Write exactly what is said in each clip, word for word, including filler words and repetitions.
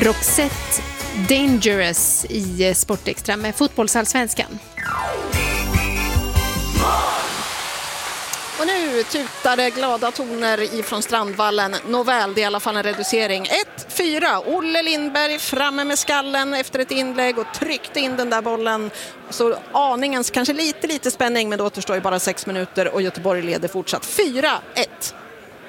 Roxette Dangerous i Sportextra med fotbollsallsvenskan. Och nu tutar det glada toner ifrån Strandvallen. Nåväl, det är i alla fall en reducering. ett fyra. Olle Lindberg framme med skallen efter ett inlägg och tryckte in den där bollen. Så aningens kanske lite, lite spänning, men då återstår ju bara sex minuter och Göteborg leder fortsatt fyra ett.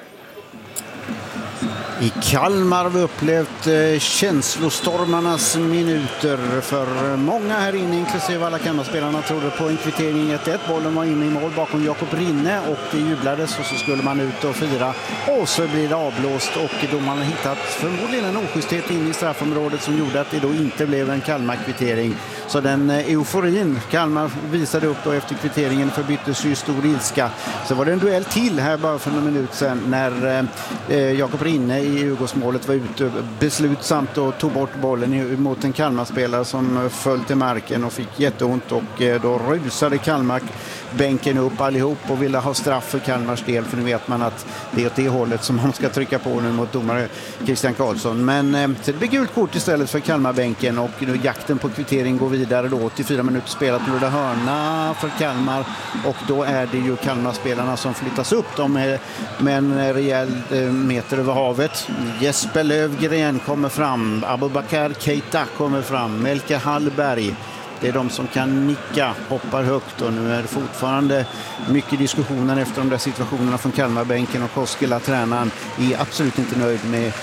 I Kalmar har vi upplevt eh, känslostormarnas minuter. För många här inne, inklusive alla Kalmarspelarna, trodde på en kvittering ett ett. Bollen var inne i mål bakom Jakob Rinne och det jublades och så skulle man ut och fira. Och så blir det avblåst och då man har hittat förmodligen en oschysthet in i straffområdet som gjorde att det då inte blev en Kalmar-kvittering. Så den eh, euforin Kalmar visade upp då efter kvitteringen förbyttes ju stor ilska. Så var det en duell till här bara för några minuter sedan när eh, Jakob Rinne i Djurgårdsmålet var ute beslutsamt och tog bort bollen mot en Kalmar-spelare som föll till marken och fick jätteont och eh, då rusade Kalmar bänken upp allihop och ville ha straff för Kalmars del, för nu vet man att det är åt det hållet som man ska trycka på nu mot domare Christian Karlsson. Men eh, så det blir gult kort istället för Kalmarbänken och nu jakten på kvittering går vidare då. åttiofyra minuter spelat, nu är det hörna för Kalmar och då är det ju Kalmarspelarna som flyttas upp. De är med en rejäl eh, meter över havet. Jesper Lövgren kommer fram, Abubakar Keita kommer fram, Melke Hallberg. Det är de som kan nicka, hoppar högt och nu är det fortfarande mycket diskussioner efter de där situationerna från Kalmarbänken och Koskela, tränaren, är absolut inte nöjd med